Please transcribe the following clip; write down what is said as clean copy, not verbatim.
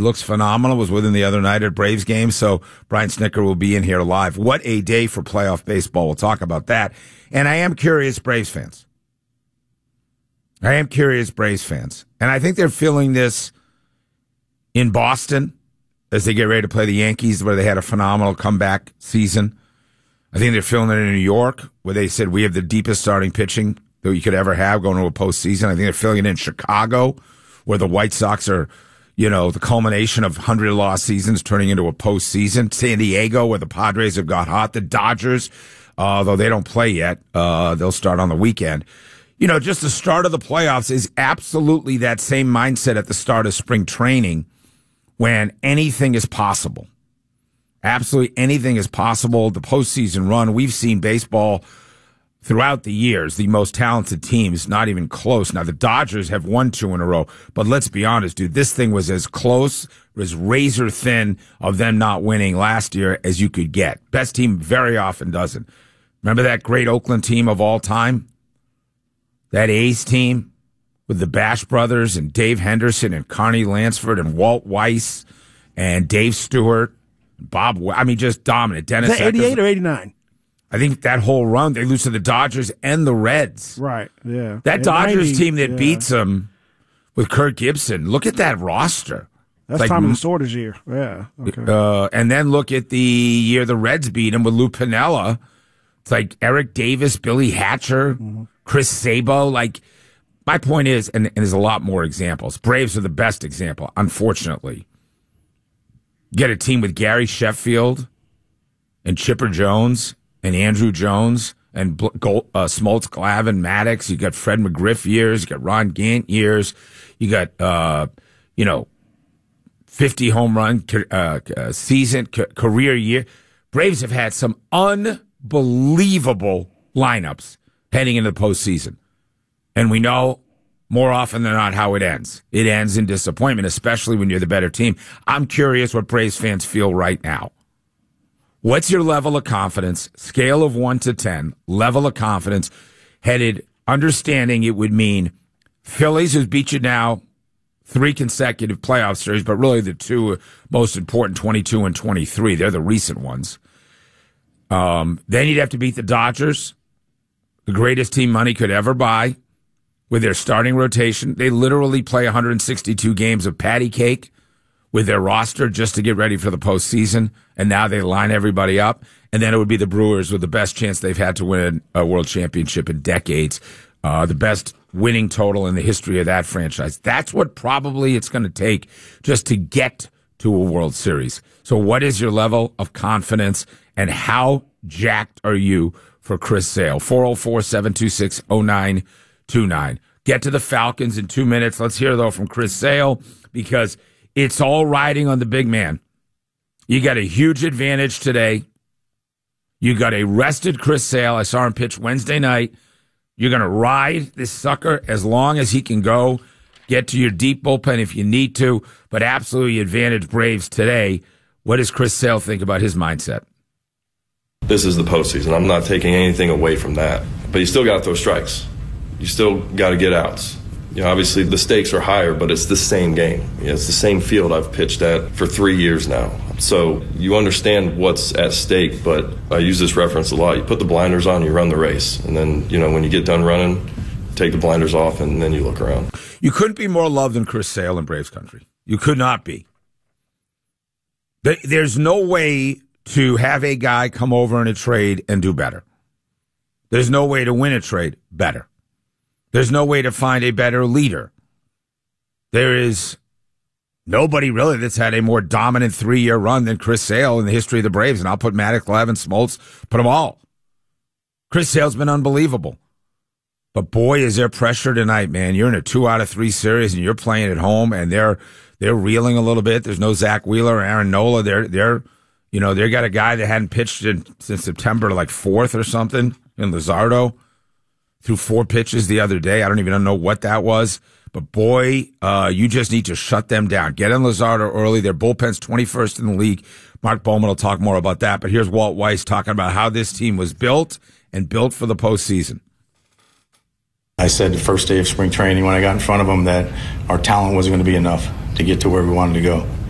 looks phenomenal. Was with him the other night at Braves game. So Brian Snitker will be in here live. What a day for playoff baseball. We'll talk about that. And I am curious, Braves fans. And I think they're feeling this in Boston as they get ready to play the Yankees, where they had a phenomenal comeback season. I think they're feeling it in New York, where they said we have the deepest starting pitching that you could ever have going to a postseason. I think they're feeling it in Chicago, where the White Sox are, the culmination of 100-loss seasons turning into a postseason. San Diego, where the Padres have got hot. The Dodgers, though they don't play yet, they'll start on the weekend. Just the start of the playoffs is absolutely that same mindset at the start of spring training, when anything is possible. Absolutely anything is possible. The postseason run, we've seen baseball throughout the years, the most talented teams, not even close. Now, the Dodgers have won 2 in a row, but let's be honest, dude, this thing was as close, as razor thin of them not winning last year as you could get. Best team very often doesn't. Remember that great Oakland team of all time? That A's team with the Bash brothers and Dave Henderson and Carney Lansford and Walt Weiss and Dave Stewart, Bob, just dominant. Dennis Is that 88 or 89? I think that whole run, they lose to the Dodgers and the Reds. Right, yeah. That Dodgers team that beats them with Kirk Gibson, look at that roster. That's like Tommy Lasorda's year. Yeah. Okay. And then look at the year the Reds beat them with Lou Piniella. It's like Eric Davis, Billy Hatcher, Chris Sabo. My point is, and there's a lot more examples. Braves are the best example, unfortunately. Get a team with Gary Sheffield and Chipper Jones and Andrew Jones and Smoltz, Glavine, Maddox. You got Fred McGriff years. You got Ron Gant years. You got, 50 home run season, career year. Braves have had some unbelievable lineups heading into the postseason. And we know more often than not how it ends. It ends in disappointment, especially when you're the better team. I'm curious what Braves fans feel right now. What's your level of confidence, scale of 1 to 10, level of confidence, headed, understanding it would mean Phillies, who's beat you now 3 consecutive playoff series, but really the 2 most important, 22 and 23. They're the recent ones. Then you'd have to beat the Dodgers, the greatest team money could ever buy, with their starting rotation. They literally play 162 games of patty cake with their roster just to get ready for the postseason, and now they line everybody up. And then it would be the Brewers with the best chance they've had to win a world championship in decades, the best winning total in the history of that franchise. That's what probably it's going to take just to get to a World Series. So what is your level of confidence, and how jacked are you for Chris Sale? 404-726-0929. Get to the Falcons in 2 minutes. Let's hear, though, from Chris Sale, because it's all riding on the big man. You got a huge advantage today. You got a rested Chris Sale. I saw him pitch Wednesday night. You're going to ride this sucker as long as he can go. Get to your deep bullpen if you need to, but absolutely advantage Braves today. What does Chris Sale think about his mindset? This is the postseason. I'm not taking anything away from that. But you still got to throw strikes. You still got to get outs. Obviously the stakes are higher, but it's the same game. It's the same field I've pitched at for 3 years now. So you understand what's at stake, but I use this reference a lot. You put the blinders on, you run the race. And then, when you get done running, take the blinders off, and then you look around. You couldn't be more loved than Chris Sale in Braves country. You could not be. There's no way to have a guy come over in a trade and do better. There's no way to win a trade better. There's no way to find a better leader. There is nobody really that's had a more dominant 3-year run than Chris Sale in the history of the Braves. And I'll put Maddox, Glavine, Smoltz, put them all. Chris Sale's been unbelievable. But boy, is there pressure tonight, man. You're in a 2 out of 3 series and you're playing at home, and they're reeling a little bit. There's no Zach Wheeler or Aaron Nola. They got a guy that hadn't pitched since September, like 4th or something, in Luzardo. Threw 4 pitches the other day. I don't even know what that was. But boy, you just need to shut them down. Get in Luzardo early. Their bullpen's 21st in the league. Mark Bowman will talk more about that. But here's Walt Weiss talking about how this team was built and built for the postseason. I said the first day of spring training when I got in front of them that our talent wasn't going to be enough to get to where we wanted to go.